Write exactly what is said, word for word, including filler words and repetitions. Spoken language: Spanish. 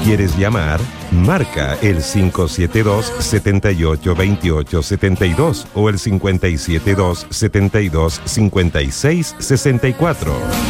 ¿Quieres llamar? Marca el cinco siete dos, siete ocho dos ocho siete dos o el cinco siete dos, siete dos cinco seis seis cuatro.